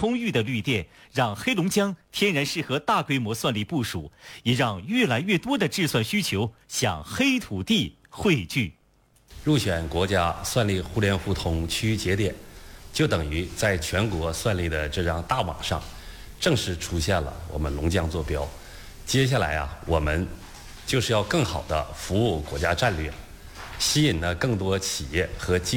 充裕的绿电，让黑龙江天然适合大规模算力部署，也让越来越多的制算需求向黑土地汇聚。 入选国家算力互联互通区域节点，就等于在全国算力的这张大网上，正式出现了我们龙江坐标。接下来我们就是要更好地服务国家战略，吸引了更多企业和